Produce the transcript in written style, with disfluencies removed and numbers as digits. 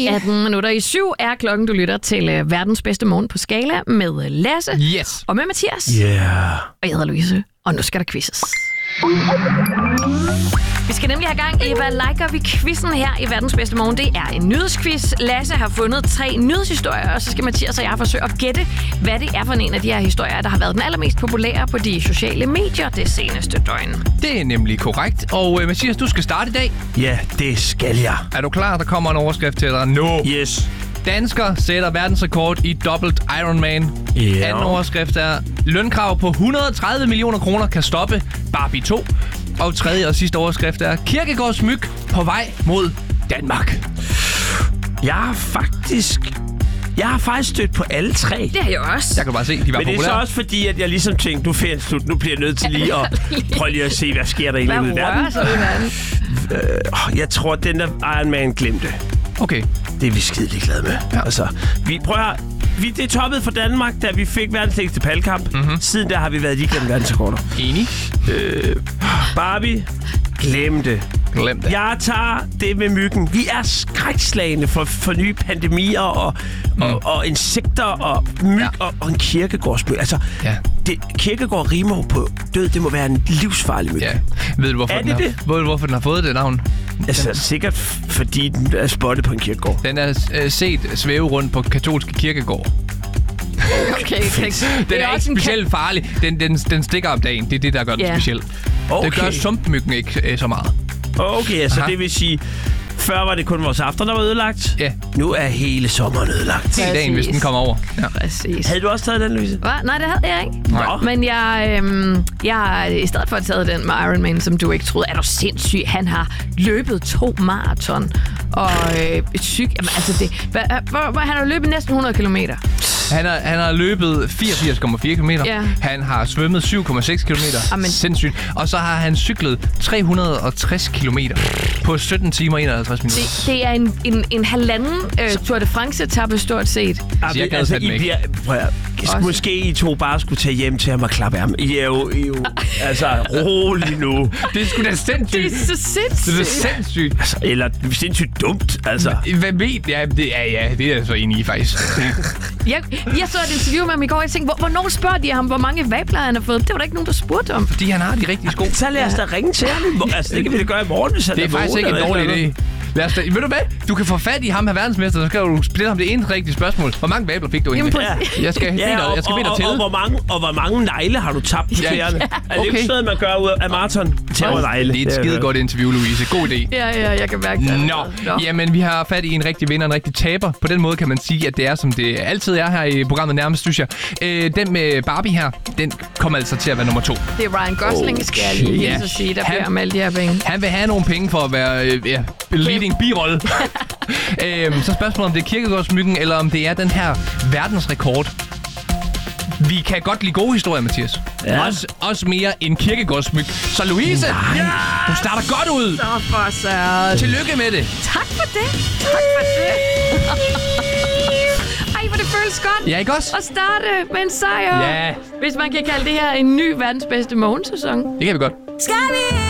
7 er klokken. Du lytter til verdens bedste morgen på Skala med Lasse. Yes. Og med Mathias. Yeah. Og jeg hedder Louise. Og nu skal der quizzes. Vi skal nemlig have gang i, hvad liker vi quizzen her i verdens bedste morgen. Det er en nyhedsquiz. Lasse har fundet 3 nyhedshistorier, og så skal Mathias og jeg forsøge at gætte, hvad det er for en af de her historier, der har været den allermest populære på de sociale medier det seneste døgn. Det er nemlig korrekt. Og Mathias, du skal starte i dag. Ja, det skal jeg. Er du klar? Der kommer en overskrift til dig nu. Yes. Dansker sætter verdensrekord i dobbelt Ironman. Ja. Anden overskrift er, lønkrav på 130 millioner kroner kan stoppe Barbie 2. Og tredje og sidste overskrift er, Kierkegaard Smyg på vej mod Danmark. Jeg har faktisk stødt på alle 3. Det har jeg også. Jeg kan bare se, de var Men det er populære. så også fordi, at jeg ligesom tænkte, nu finder slut. Nu bliver jeg nødt til lige at prøve lige at se, hvad sker der egentlig ude i verden. Jeg tror, den der Iron Man glemte. Okay. Det er vi skide glade med. Ja. Altså, det er toppet for Danmark, da vi fik verdens længste palkamp. Mm-hmm. Siden der har vi været ligeglade med verdensrekorder. Enig. Barbie, glem det. Glem det. Jeg tager det med myggen. Vi er skrækslagende for nye pandemier og insekter og myg og en Kierkegaard-smyg. Altså, Kierkegaard rimer jo på død. Det må være en livsfarlig myg. Ja. Ved du, hvorfor den har fået det navn? Altså, sikkert fordi den er spottet på en kirkegård. Den er set svæve rundt på katolske kirkegård. Okay. Den er ikke specielt farlig. Den stikker om dagen. Det er det, der gør den speciel. Okay. Det gør sumpmyggen ikke så meget. Okay, så det vil sige, før var det kun vores aften, der var ødelagt. Ja. Nu er hele sommeren ødelagt. Hele dagen, hvis den kommer over. Ja. Præcis. Havde du også taget den, Louise? Hvad? Nej, det havde jeg ikke. Nå. Men jeg har i stedet for at taget den med Ironman, som du ikke troede, er du sindssyg. Han har løbet 2 maraton. Og han har løbet næsten 100 kilometer. Han har løbet 84,4 km. Ja. Han har svømmet 7,6 km. Sindssygt. Og så har han cyklet 360 km på 17 timer og 51 minutter. Det er en halvanden Tour de France-etappe stort set. Måske I to bare skulle tage hjem til ham og klappe ham. I er jo altså, rolig nu. Det er sgu da sindssygt. Det er så sindssygt. Det er sindssygt. Altså, eller sindssygt dumt, altså. Hvad ved jeg? Det er jeg så enig i, faktisk. Jeg så et interview med ham i går, og jeg tænkte, hvornår spørger de ham, hvor mange vabler han har fået? Det var der ikke nogen, der spurgte om. Fordi han har de rigtige sko. Så lad os da ringe til ham. Altså, det kan vi da gøre i morgen, hvis han det er faktisk ikke en dårlig idé. Ved du hvad? Du kan få fat i ham her verdensmester, så skal du stille ham det ene rigtige spørgsmål. Hvor mange vabler fik du egentlig? Jeg skal bede dig til. Og hvor mange negle har du tabt på tæerne? Er det ikke sådan, man gør ud af maraton? Tæer negle. Det er et skide godt interview, Louise. God idé. Ja, jeg kan mærke det. Nå. Jamen, vi har fat i en rigtig vinder, en rigtig taber. På den måde kan man sige, at det er, som det altid er her i programmet nærmest, synes jeg. Den med Barbie her, den kommer altså til at være nummer 2. Det er Ryan Gosling, skal jeg lige sige, der beder om alle de her penge. Han vil have nogle penge for at være leading birolle. Så spørgsmålet om det er Kierkegaard-smykken, eller om det er den her verdensrekord. Vi kan godt lide gode historier, Mathias. Ja. Også mere end Kierkegaard-smyg. Så Louise, du starter godt ud. Så for så. Tillykke med det. Tak for det. Ej, hvor det føles godt. Ja, ikke også? At starte med en sejr. Ja. Hvis man kan kalde det her en ny verdens bedste morgensæson. Det kan vi godt. Skal vi?